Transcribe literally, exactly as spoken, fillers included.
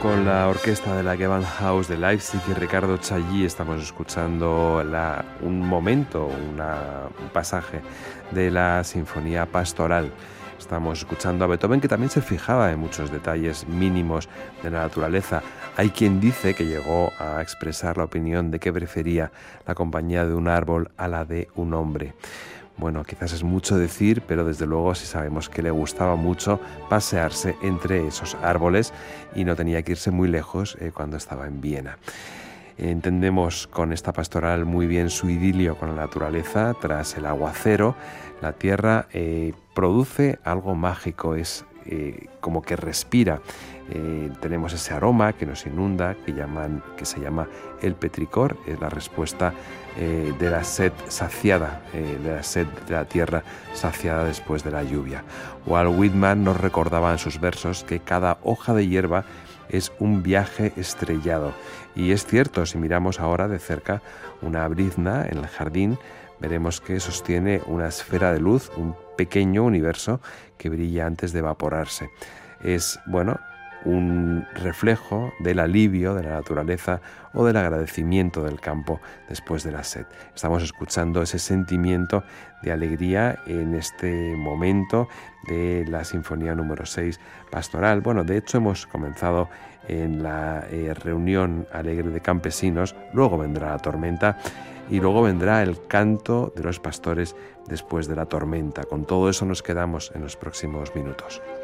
Con la orquesta de la Gewandhaus de Leipzig y Ricardo Chailly estamos escuchando la, un momento, una, un pasaje de la Sinfonía Pastoral. Estamos escuchando a Beethoven, que también se fijaba en muchos detalles mínimos de la naturaleza. Hay quien dice que llegó a expresar la opinión de que prefería la compañía de un árbol a la de un hombre. Bueno, quizás es mucho decir, pero desde luego sí sabemos que le gustaba mucho pasearse entre esos árboles y no tenía que irse muy lejos eh, cuando estaba en Viena. Entendemos con esta pastoral muy bien su idilio con la naturaleza. Tras el aguacero, la tierra eh, produce algo mágico, es eh, como que respira. Eh, tenemos ese aroma que nos inunda, que, llaman, que se llama el petricor, es la respuesta eh, de la sed saciada, eh, de la sed de la tierra saciada después de la lluvia. Walt Whitman nos recordaba en sus versos que cada hoja de hierba es un viaje estrellado. Y es cierto, si miramos ahora de cerca una brizna en el jardín, veremos que sostiene una esfera de luz, un pequeño universo que brilla antes de evaporarse. Es, bueno, un reflejo del alivio de la naturaleza o del agradecimiento del campo después de la sed. Estamos escuchando ese sentimiento de alegría en este momento de la Sinfonía número seis Pastoral. Bueno, de hecho hemos comenzado en la eh, reunión alegre de campesinos, luego vendrá la tormenta y luego vendrá el canto de los pastores después de la tormenta. Con todo eso nos quedamos en los próximos minutos.